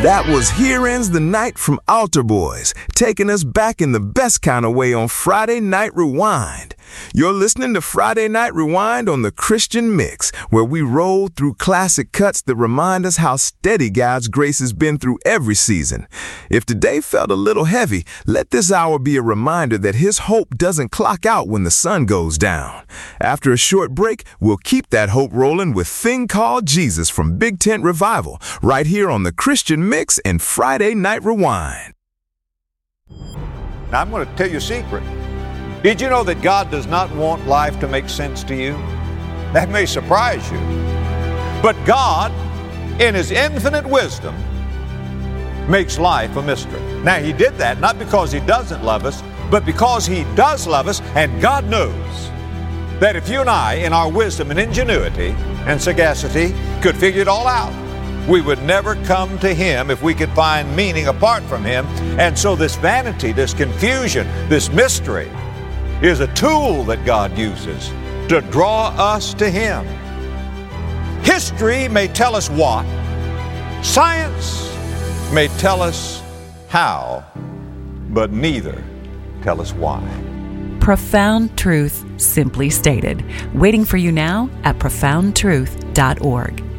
That was Here Ends the Night from Altar Boys, taking us back in the best kind of way on Friday Night Rewind. You're listening to Friday Night Rewind on the Christian Mix, where we roll through classic cuts that remind us how steady God's grace has been through every season. If today felt a little heavy, let this hour be a reminder that His hope doesn't clock out when the sun goes down. After a short break, we'll keep that hope rolling with Thing Called Jesus from Big Tent Revival, right here on the Christian Mix and Friday Night Rewind. Now I'm going to tell you a secret. Did you know that God does not want life to make sense to you? That may surprise you. But God, in His infinite wisdom, makes life a mystery. Now, He did that not because He doesn't love us, but because He does love us, and God knows that if you and I, in our wisdom and ingenuity and sagacity, could figure it all out, we would never come to Him if we could find meaning apart from Him. And so this vanity, this confusion, this mystery is a tool that God uses to draw us to Him. History may tell us what, science may tell us how, but neither tell us why. Profound truth simply stated. Waiting for you now at profoundtruth.org.